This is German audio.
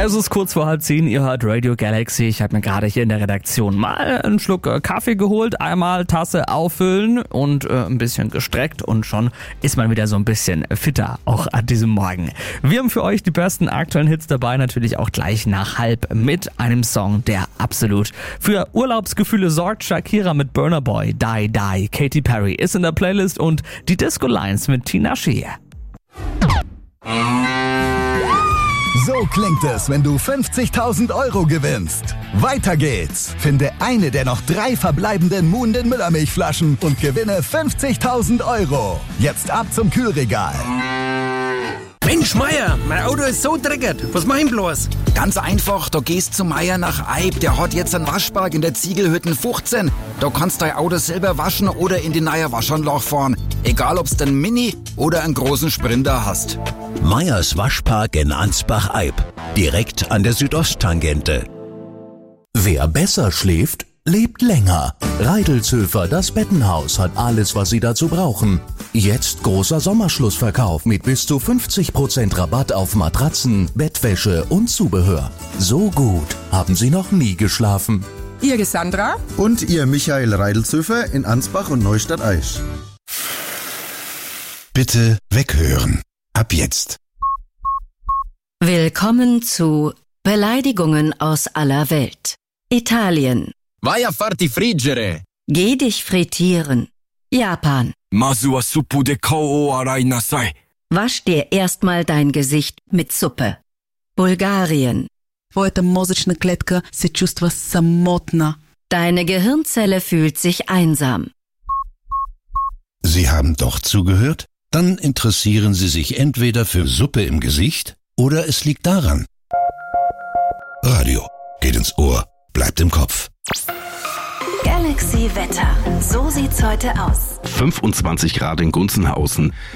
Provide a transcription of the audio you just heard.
Es ist kurz vor 9:30, ihr hört Radio Galaxy. Ich habe mir gerade hier in der Redaktion mal einen Schluck Kaffee geholt, einmal Tasse auffüllen und ein bisschen gestreckt und schon ist man wieder so ein bisschen fitter, auch an diesem Morgen. Wir haben für euch die besten aktuellen Hits dabei, natürlich auch gleich nach 9:30 mit einem Song, der absolut für Urlaubsgefühle sorgt. Shakira mit Burna Boy, Die Die, Katy Perry ist in der Playlist und die Disco Lines mit Tinashe. So klingt es, wenn du 50.000 Euro gewinnst. Weiter geht's. Finde eine der noch 3 verbleibenden Moon den Müllermilchflaschen und gewinne 50.000 Euro. Jetzt ab zum Kühlregal. Mensch, Meier, mein Auto ist so dreckig. Was mach ich bloß? Ganz einfach, da gehst zu Meier nach Eib. Der hat jetzt einen Waschpark in der Ziegelhütten 15. Da kannst du dein Auto selber waschen oder in die neue Waschanlage fahren. Egal, ob's den Mini oder einen großen Sprinter hast. Meyers Waschpark in Ansbach-Eib. Direkt an der Südosttangente. Wer besser schläft, lebt länger. Reidelzhöfer, das Bettenhaus, hat alles, was Sie dazu brauchen. Jetzt großer Sommerschlussverkauf mit bis zu 50% Rabatt auf Matratzen, Bettwäsche und Zubehör. So gut haben Sie noch nie geschlafen. Ihre Sandra und Ihr Michael Reidelzhöfer in Ansbach und Neustadt-Aisch. Bitte weghören. Ab jetzt. Willkommen zu Beleidigungen aus aller Welt. Italien. Vai a farti friggere. Geh dich frittieren. Japan. Masu wa suppu de kao o arai nasai. Wasch dir erstmal dein Gesicht mit Suppe. Bulgarien. Твоята мозъчна клетка се чувства самотна. Deine Gehirnzelle fühlt sich einsam. Sie haben doch zugehört? Dann interessieren Sie sich entweder für Suppe im Gesicht oder es liegt daran. Radio geht ins Ohr, bleibt im Kopf. Galaxy Wetter. So sieht's heute aus. 25 Grad in Gunzenhausen.